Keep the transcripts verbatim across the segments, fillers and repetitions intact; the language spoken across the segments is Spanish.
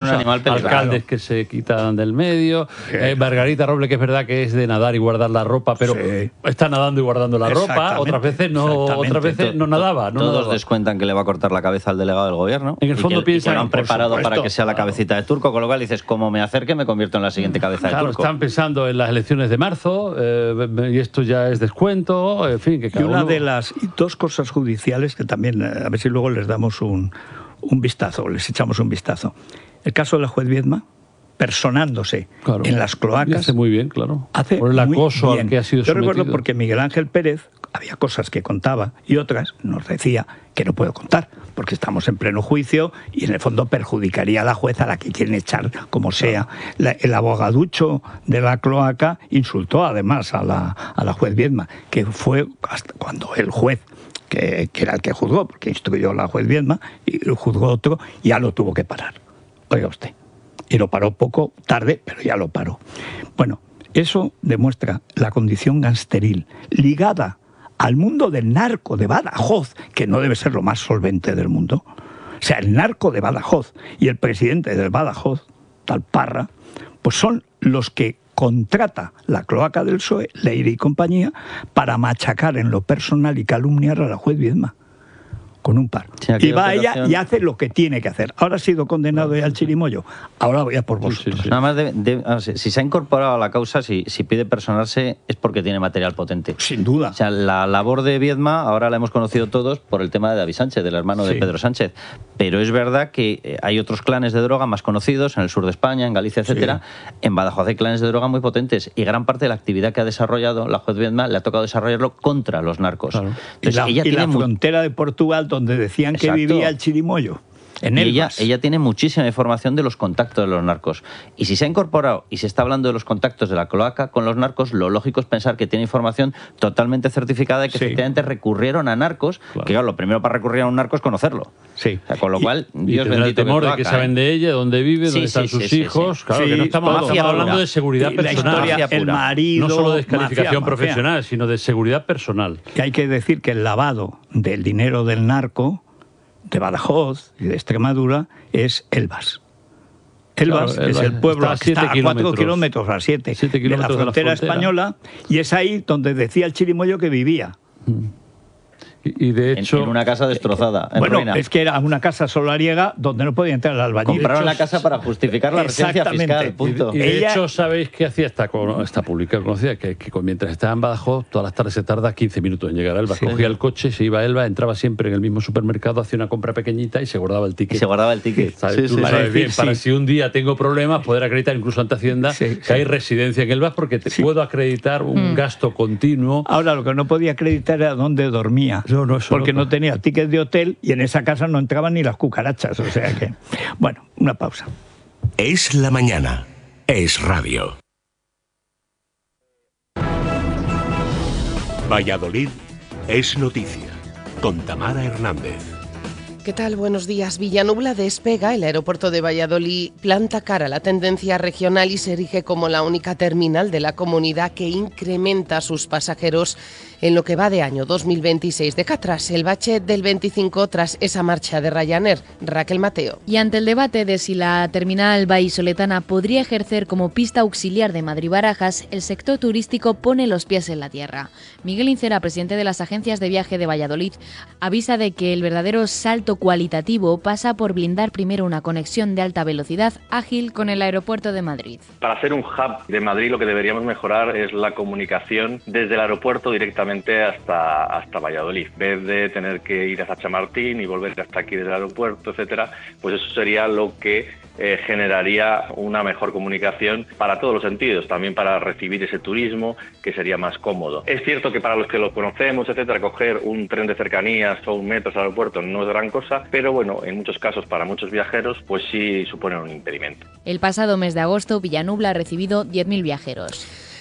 un animal peligroso. Alcaldes que se quitan del medio. Sí. Eh, Margarita Robles, que es verdad que es de nadar y guardar la ropa, pero sí. está nadando y guardando la ropa. Otras veces no, otras veces no nadaba. No Todos nadaba. descuentan que le va a cortar la cabeza al delegado del gobierno. En el fondo piensan que lo han preparado para que sea la cabecita de Turco, con lo cual dices, como me acerque, me convierto en la siguiente cabeza claro, de Turco. Están pensando en las elecciones de marzo eh, y esto ya es descuento. En fin, que cada y una uno... de las dos cosas judiciales que también, a ver si luego les damos un, un vistazo, les echamos un vistazo. El caso de la juez Viedma, personándose claro. en las cloacas. Hace muy bien, claro. Hace Por el acoso al que ha sido Yo sometido. recuerdo porque Miguel Ángel Pérez había cosas que contaba y otras nos decía que no puedo contar, porque estamos en pleno juicio y en el fondo perjudicaría a la jueza a la que quieren echar como sea. La, el abogaducho de la cloaca insultó además a la, a la juez Viedma, que fue hasta cuando el juez, que, que era el que juzgó, porque instruyó a la juez Viedma, y juzgó otro, ya lo tuvo que parar. Oiga usted. Y lo paró poco tarde, pero ya lo paró. Bueno, eso demuestra la condición gangsteril ligada al mundo del narco de Badajoz, que no debe ser lo más solvente del mundo. O sea, el narco de Badajoz y el presidente del Badajoz, tal Parra, pues son los que contrata la cloaca del P S O E, Leire y compañía, para machacar en lo personal y calumniar a la juez Viedma. Con un par. Sí, y va operación... ella y hace lo que tiene que hacer. Ahora ha sido condenado ya al chirimoyo. Ahora voy a por vosotros. Sí, sí, sí. Nada más de, de, si se ha incorporado a la causa, si, si pide personarse, es porque tiene material potente. Sin duda. O sea, la labor de Viedma ahora la hemos conocido todos por el tema de David Sánchez, del hermano sí. de Pedro Sánchez. Pero es verdad que hay otros clanes de droga más conocidos en el sur de España, en Galicia, etcétera. Sí. En Badajoz hay clanes de droga muy potentes y gran parte de la actividad que ha desarrollado la juez Viedma le ha tocado desarrollarlo contra los narcos. Claro. Entonces, y la, ella y tiene la frontera muy... de Portugal, donde decían que Exacto. vivía el chirimoyo. En y ella, ella tiene muchísima información de los contactos de los narcos. Y si se ha incorporado y se está hablando de los contactos de la cloaca con los narcos, lo lógico es pensar que tiene información totalmente certificada y que sí. efectivamente recurrieron a narcos, claro. que claro, lo primero para recurrir a un narco es conocerlo. Sí. O sea, con lo y, cual, y Dios bendito. El temor cloaca, de que saben de ella, dónde vive, dónde sí, están sí, sus sí, hijos. Sí, sí. Claro, sí, que no estamos, estamos hablando de seguridad y personal. La historia, el marido, no solo de descalificación mafia, profesional, mafia. sino de seguridad personal. Que hay que decir que el lavado del dinero del narco de Badajoz y de Extremadura es Elvas. Elvas, claro, que es el pueblo que está a cuatro kilómetros, a siete, de la frontera, de la frontera española, y es ahí donde decía el chirimoyo que vivía. Mm. Y, y de hecho... En, en una casa destrozada, en Bueno, ruina. Es que era una casa solariega donde no podía entrar el albañil. Compraron la casa para justificar la residencia fiscal, punto. Y, y de Ella... hecho, ¿sabéis qué hacía esta, esta pública conocida? Que, que mientras estaba en Badajoz, todas las tardes se tarda quince minutos en llegar a Elba. Sí. Cogía el coche, se iba a Elba, entraba siempre en el mismo supermercado, hacía una compra pequeñita y se guardaba el ticket. Y se guardaba el ticket. ¿Sabes? Sí, Tú sí, sabes sí, bien, sí. para si un día tengo problemas, poder acreditar incluso ante Hacienda sí, que sí. hay residencia en Elba, porque te sí. puedo acreditar un mm. gasto continuo. Ahora, lo que no podía acreditar era dónde dormía. No, no, porque no, no tenía tickets de hotel y en esa casa no entraban ni las cucarachas, o sea que... Bueno, una pausa. Es la mañana. Es radio. Valladolid es noticia. Con Tamara Hernández. ¿Qué tal? Buenos días. Villanubla despega, el aeropuerto de Valladolid planta cara a la tendencia regional y se erige como la única terminal de la comunidad que incrementa sus pasajeros en lo que va de año dos mil veintiséis. Deja atrás el bache del veinticinco tras esa marcha de Ryanair. Raquel Mateo. Y ante el debate de si la terminal vallisoletana podría ejercer como pista auxiliar de Madrid-Barajas, el sector turístico pone los pies en la tierra. Miguel Incera, presidente de las agencias de viaje de Valladolid, avisa de que el verdadero salto cualitativo pasa por blindar primero una conexión de alta velocidad ágil con el aeropuerto de Madrid. Para ser un hub de Madrid lo que deberíamos mejorar es la comunicación desde el aeropuerto directamente hasta, hasta Valladolid. En vez de tener que ir hasta Chamartín y volver hasta aquí desde el aeropuerto, etcétera, pues eso sería lo que eh, generaría una mejor comunicación para todos los sentidos, también para recibir ese turismo que sería más cómodo. Es cierto que para los que lo conocemos, etcétera, coger un tren de cercanías o un metro al aeropuerto no es gran cosa, pero bueno, en muchos casos para muchos viajeros pues sí suponen un impedimento. El pasado mes de agosto, Villanubla ha recibido diez mil viajeros.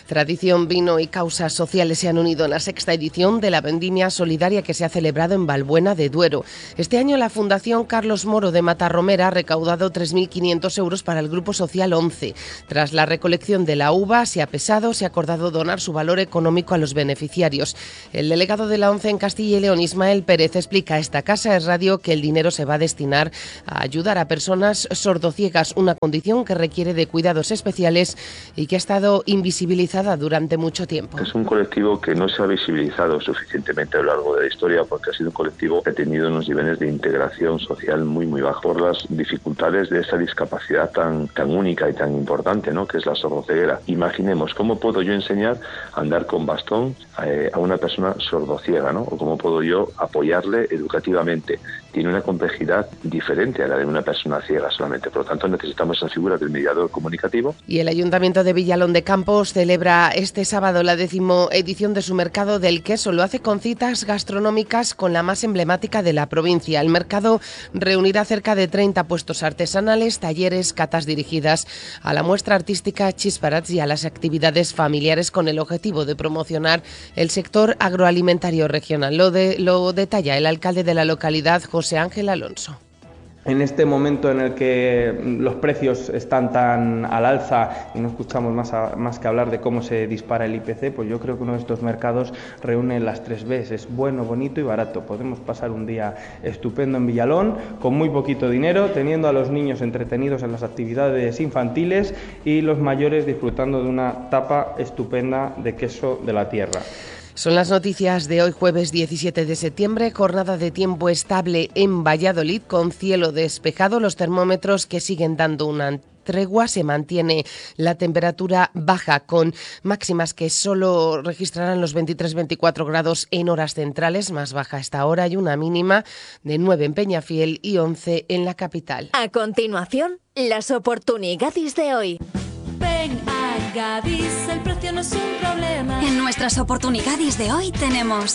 Tradición, vino y causas sociales se han unido en la sexta edición de la Vendimia Solidaria que se ha celebrado en Valbuena de Duero. Este año la Fundación Carlos Moro de Matarromera ha recaudado tres mil quinientos euros para el Grupo Social once. Tras la recolección de la uva, se ha pesado, se ha acordado donar su valor económico a los beneficiarios. El delegado de la ONCE en Castilla y León, Ismael Pérez, explica a esta Casa de Radio que el dinero se va a destinar a ayudar a personas sordociegas, una condición que requiere de cuidados especiales y que ha estado invisibilizada durante mucho tiempo. Es un colectivo que no se ha visibilizado suficientemente a lo largo de la historia porque ha sido un colectivo que ha tenido unos niveles de integración social muy muy bajos por las dificultades de esa discapacidad tan tan única y tan importante, ¿no?, que es la sordoceguera. Imaginemos cómo puedo yo enseñar a andar con bastón eh, a una persona sordociega, ¿no?, o cómo puedo yo apoyarle educativamente. Tiene una complejidad diferente a la de una persona ciega solamente, por lo tanto necesitamos esa figura del mediador comunicativo. Y el Ayuntamiento de Villalón de Campos celebra este sábado la décimo edición de su mercado del queso. Lo hace con citas gastronómicas con la más emblemática de la provincia. El mercado reunirá cerca de treinta puestos artesanales, talleres, catas dirigidas a la muestra artística Chisparats y a las actividades familiares con el objetivo de promocionar el sector agroalimentario regional. Lo, de, lo detalla el alcalde de la localidad, José Ángel Alonso. En este momento en el que los precios están tan al alza y no escuchamos más, a, más que hablar de cómo se dispara el I P C, pues yo creo que uno de estos mercados reúne las tres Bs, es bueno, bonito y barato. Podemos pasar un día estupendo en Villalón, con muy poquito dinero, teniendo a los niños entretenidos en las actividades infantiles y los mayores disfrutando de una tapa estupenda de queso de la tierra. Son las noticias de hoy, jueves diecisiete de septiembre, jornada de tiempo estable en Valladolid con cielo despejado, los termómetros que siguen dando una tregua, se mantiene la temperatura baja con máximas que solo registrarán los veintitrés veinticuatro grados en horas centrales, más baja a esta hora, y una mínima de nueve en Peñafiel y once en la capital. A continuación, las oportunidades de hoy. Ven a Gadis, el precio no es un problema. En nuestras oportunidades de hoy tenemos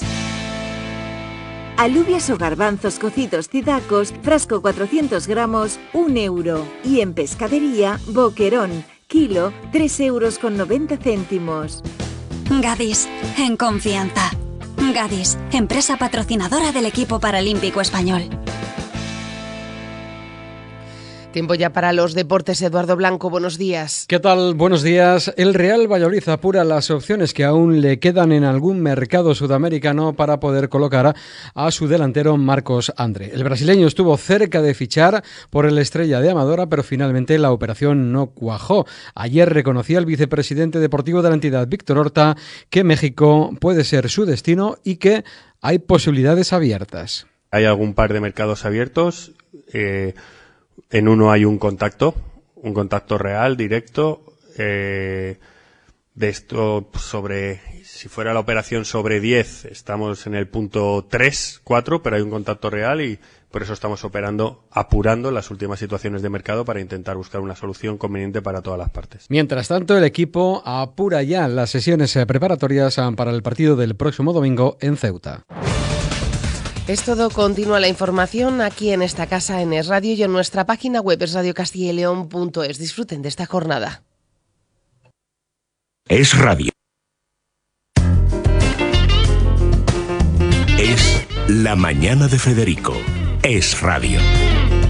alubias o garbanzos cocidos cidacos, frasco cuatrocientos gramos, un euro. Y en pescadería, boquerón, kilo, tres euros con noventa céntimos. Gadis, en confianza. Gadis, empresa patrocinadora del equipo paralímpico español. Tiempo ya para los deportes. Eduardo Blanco, buenos días. ¿Qué tal? Buenos días. El Real Valladolid apura las opciones que aún le quedan en algún mercado sudamericano para poder colocar a su delantero Marcos André. El brasileño estuvo cerca de fichar por el Estrella de Amadora, pero finalmente la operación no cuajó. Ayer reconocía el vicepresidente deportivo de la entidad, Víctor Horta, que México puede ser su destino y que hay posibilidades abiertas. Hay algún par de mercados abiertos. Eh... En uno hay un contacto, un contacto real, directo, eh, de esto sobre, si fuera la operación sobre diez, estamos en el punto tres, cuatro, pero hay un contacto real y por eso estamos operando, apurando las últimas situaciones de mercado para intentar buscar una solución conveniente para todas las partes. Mientras tanto, el equipo apura ya las sesiones preparatorias para el partido del próximo domingo en Ceuta. Es todo, continúa la información aquí en esta casa en Es Radio y en nuestra página web es radio castilla y león punto es. Disfruten de esta jornada. Es Radio. Es la mañana de Federico. Es Radio.